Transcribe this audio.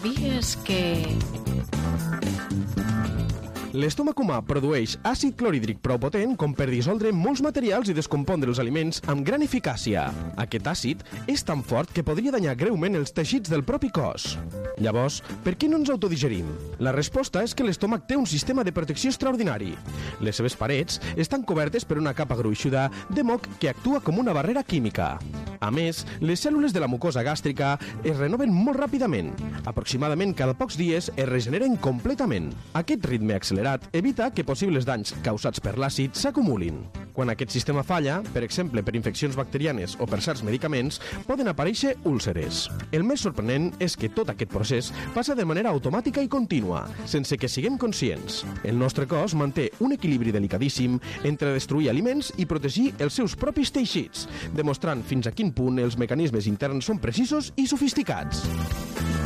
Sabies que... L'estómac humà produeix àcid clorhídric prou potent com per dissoldre molts materials i descompondre els aliments amb gran eficàcia. Aquest àcid és tan fort que podria danyar greument els teixits del propi cos. Llavors, per què no ens autodigerim? La resposta és que l'estómac té un sistema de protecció extraordinari. Les seves parets estan cobertes per una capa gruixuda de moc que actua com una barrera química. A més, les cèl·lules de la mucosa gàstrica es renoven molt ràpidament. Aproximadament cada pocs dies es regeneren completament. Aquest ritme accelerat evita que possibles danys causats per l'àcid s'acumulin. Quan aquest sistema falla, per exemple per infeccions bacterianes o per certs medicaments, poden aparèixer úlceres. El més sorprenent és que tot aquest procés passa de manera automàtica i contínua, sense que siguem conscients. El nostre cos manté un equilibri delicadíssim entre destruir aliments i protegir els seus propis teixits, demostrant fins a quin punt els mecanismes interns són precisos i sofisticats.